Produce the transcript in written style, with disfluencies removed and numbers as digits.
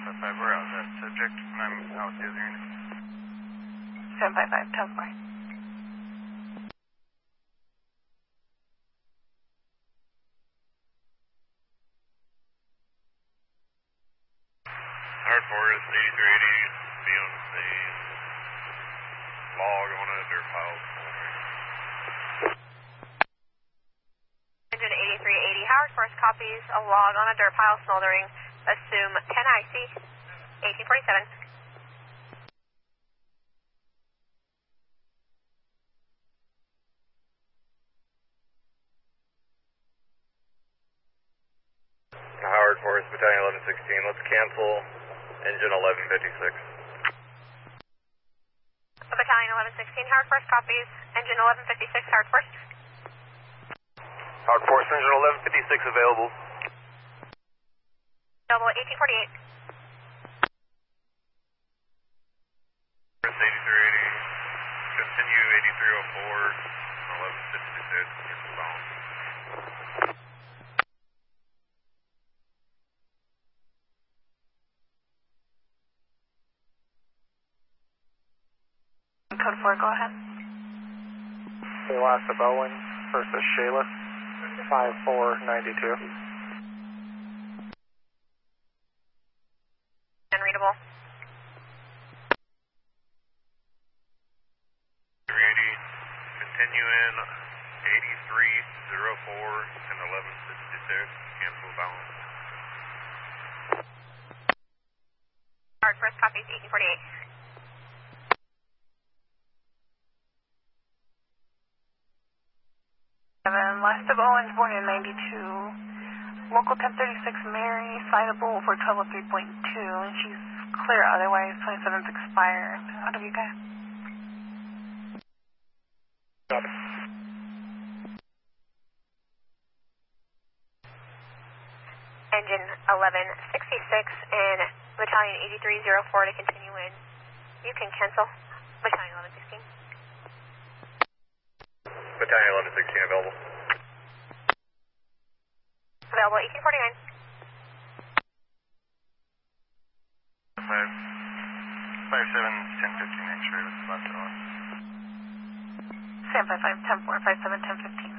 755, we're out that subject, and I'm out the other unit. 755, 10-4. Hard Forest, 8380, be on the scene. Log on a dirt pile. Engine 8380, Howard Forest copies a log on a dirt pile smoldering. Assume 10 IC, 1847. Howard Forest, Battalion 1116, let's cancel engine 1156. Battalion 1116, Howard Forest copies engine 1156, Howard Forest. Howard Forest, engine 1156 available. Available 1848. Forest 8380, continue 8304, 1156, cancel bound. Code 4, go ahead. Alaska Bowen versus Shayla, 5492. Unreadable. 380, continue in 8304 and 1156, cancel bound. Howard Forest copies 1848. Last of Owens, born in 92. Local 1036 Mary, citable for 1203.2, and she's clear otherwise, 27's expired. Out of you guys. Got it. Engine 1166 and Battalion 8304 to continue in. You can cancel. Battalion 1116. Battalion 1116 available. Available 1849. 57, 1015 X-ray with the left on. 755, 10-4, 57, 10-15.